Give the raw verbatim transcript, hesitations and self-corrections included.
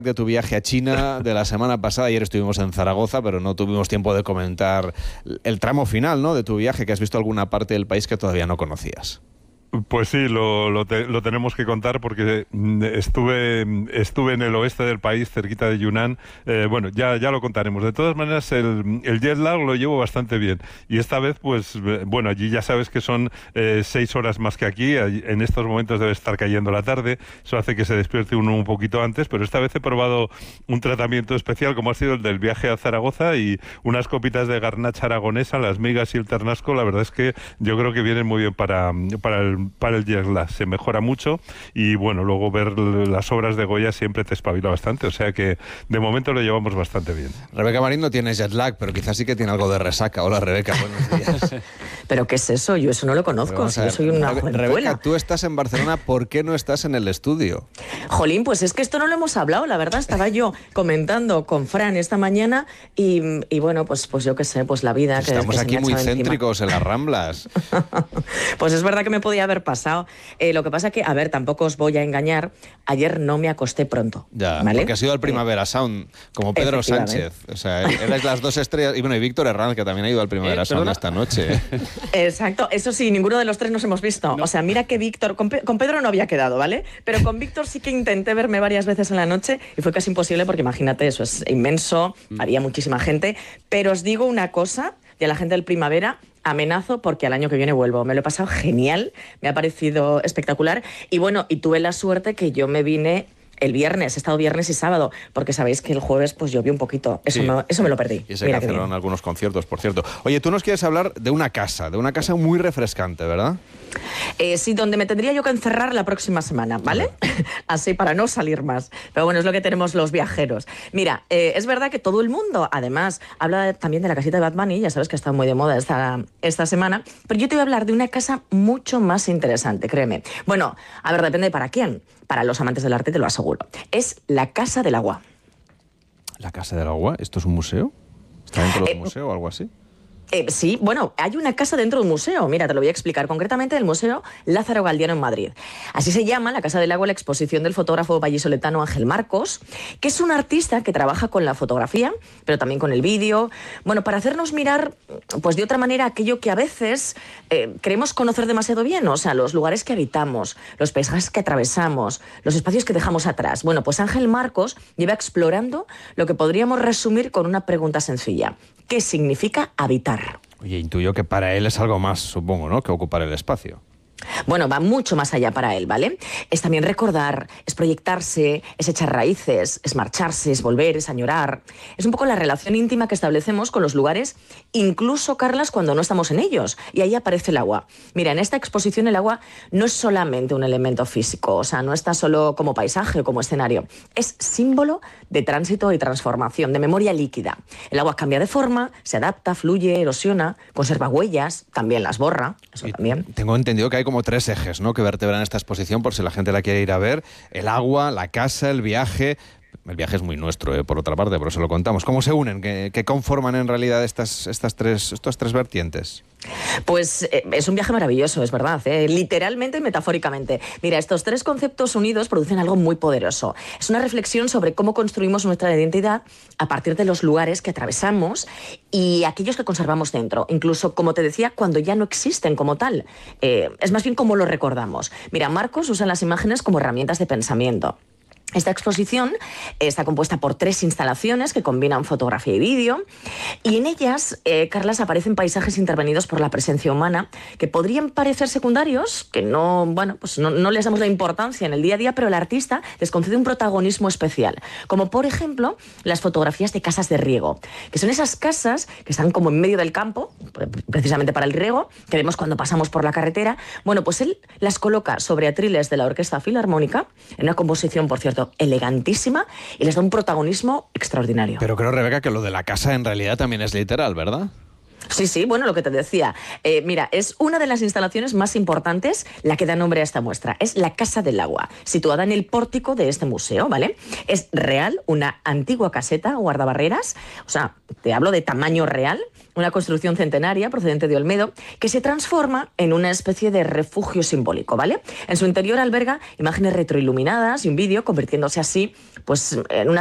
de tu viaje a China de la semana pasada. Ayer estuvimos en Zaragoza, pero no tuvimos tiempo de comentar el tramo final, ¿no?, de tu viaje, que has visto alguna parte del país que todavía no conocías. Pues sí, lo, lo, te, lo tenemos que contar porque estuve estuve en el oeste del país, cerquita de Yunnan. Eh, bueno, ya, ya lo contaremos. De todas maneras, el, el jet lag lo llevo bastante bien. Y esta vez, pues, bueno, allí ya sabes que son eh, seis horas más que aquí. En estos momentos debe estar cayendo la tarde. Eso hace que se despierte uno un poquito antes. Pero esta vez he probado un tratamiento especial, como ha sido el del viaje a Zaragoza, y unas copitas de garnacha aragonesa, las migas y el ternasco. La verdad es que yo creo que vienen muy bien para, para el para el jet lag, se mejora mucho y bueno, luego ver las obras de Goya siempre te espabila bastante, o sea que de momento lo llevamos bastante bien. Rebeca Marín no tiene jet lag, pero quizás sí que tiene algo de resaca. Hola, Rebeca, buenos días. ¿Pero qué es eso? Yo eso no lo conozco, si yo soy una Rebe- Rebeca, tú estás en Barcelona, ¿por qué no estás en el estudio? Jolín, pues es que esto no lo hemos hablado, la verdad, estaba yo comentando con Fran esta mañana y, y bueno, pues, pues yo qué sé, pues la vida... Que, Estamos que aquí se me ha muy echado céntricos encima. en las Ramblas. Pues es verdad que me podía haber pasado. Eh, lo que pasa que, a ver, tampoco os voy a engañar, ayer no me acosté pronto. Ya, ¿vale? porque ha sido el Primavera Sound, como Pedro Sánchez. O sea, eres las dos estrellas. Y bueno, y Víctor Herranz, que también ha ido al Primavera Eh, Sound perdona. esta noche. Exacto, eso sí, ninguno de los tres nos hemos visto. No. O sea, mira que Víctor, con, Pe- con Pedro no había quedado, ¿vale? Pero con Víctor sí que intenté verme varias veces en la noche y fue casi imposible porque imagínate, eso es inmenso, Mm. había muchísima gente. Pero os digo una cosa, y a la gente del Primavera, amenazo porque al año que viene vuelvo. Me lo he pasado genial, me ha parecido espectacular. Y bueno, y tuve la suerte que yo me vine el viernes, he estado viernes y sábado, porque sabéis que el jueves pues llovió un poquito. Eso, Sí. me, eso me lo perdí. Y se Mira qué cancelaron bien. algunos conciertos, por cierto. Oye, tú nos quieres hablar de una casa, de una casa muy refrescante, ¿verdad? Eh, sí, donde me tendría yo que encerrar la próxima semana, ¿vale? Así para no salir más. Pero bueno, es lo que tenemos los viajeros. Mira, eh, es verdad que todo el mundo, además, habla también de la casita de Bad Bunny, ya sabes que está muy de moda esta, esta semana, pero yo te voy a hablar de una casa mucho más interesante, créeme. Bueno, a ver, depende para quién. Para los amantes del arte te lo aseguro. Es la Casa del Agua. ¿La Casa del Agua? ¿Esto es un museo? ¿Está dentro de un Eh, museo o algo así? Eh, sí, bueno, hay una casa dentro de un museo. Mira, te lo voy a explicar concretamente del Museo Lázaro Galdiano en Madrid. Así se llama la Casa del Agua, la exposición del fotógrafo vallisoletano Ángel Marcos, que es un artista que trabaja con la fotografía, pero también con el vídeo. Bueno, para hacernos mirar, pues de otra manera, aquello que a veces eh, creemos conocer demasiado bien, o sea, los lugares que habitamos, los paisajes que atravesamos, los espacios que dejamos atrás. Bueno, pues Ángel Marcos lleva explorando lo que podríamos resumir con una pregunta sencilla. ¿Qué significa habitar? Oye, intuyo que para él es algo más, supongo, ¿no?, que ocupar el espacio. Bueno, va mucho más allá para él, ¿vale? Es también recordar, es proyectarse, es echar raíces, es marcharse, es volver, es añorar. Es un poco la relación íntima que establecemos con los lugares, incluso, Carlas, cuando no estamos en ellos. Y ahí aparece el agua. Mira, en esta exposición el agua no es solamente un elemento físico, o sea, no está solo como paisaje o como escenario. Es símbolo de tránsito y transformación, de memoria líquida. El agua cambia de forma, se adapta, fluye, erosiona, conserva huellas, también las borra, eso Y también. tengo entendido que hay como tres ejes, ¿no?, que vertebran esta exposición, por si la gente la quiere ir a ver. El agua, la casa, el viaje. El viaje es muy nuestro, ¿eh?, por otra parte, por eso lo contamos. ¿Cómo se unen? ¿Qué, qué conforman en realidad estas, estas, tres, estas tres vertientes? Pues eh, es un viaje maravilloso, es verdad, ¿eh? Literalmente y metafóricamente. Mira, estos tres conceptos unidos producen algo muy poderoso. Es una reflexión sobre cómo construimos nuestra identidad a partir de los lugares que atravesamos y aquellos que conservamos dentro. Incluso, como te decía, cuando ya no existen como tal. Eh, es más bien cómo lo recordamos. Mira, Marcos usa las imágenes como herramientas de pensamiento. Esta exposición está compuesta por tres instalaciones que combinan fotografía y vídeo y en ellas, eh, Carlas, aparecen paisajes intervenidos por la presencia humana que podrían parecer secundarios, que no, bueno, pues no, no les damos la importancia en el día a día, pero el artista les concede un protagonismo especial, como por ejemplo las fotografías de casas de riego, que son esas casas que están como en medio del campo, precisamente para el riego, que vemos cuando pasamos por la carretera. Bueno, pues él las coloca sobre atriles de la Orquesta Filarmónica, en una composición, por cierto, elegantísima, y les da un protagonismo extraordinario. Pero creo, Rebeca, que lo de la casa en realidad también es literal, ¿verdad? Sí, sí, bueno, lo que te decía. Eh, mira, es una de las instalaciones más importantes, la que da nombre a esta muestra. Es la Casa del Agua, situada en el pórtico de este museo, ¿vale? Es real, una antigua caseta guardabarreras, o sea, te hablo de tamaño real, una construcción centenaria procedente de Olmedo, que se transforma en una especie de refugio simbólico, ¿vale? En su interior alberga imágenes retroiluminadas y un vídeo, convirtiéndose así, pues, en una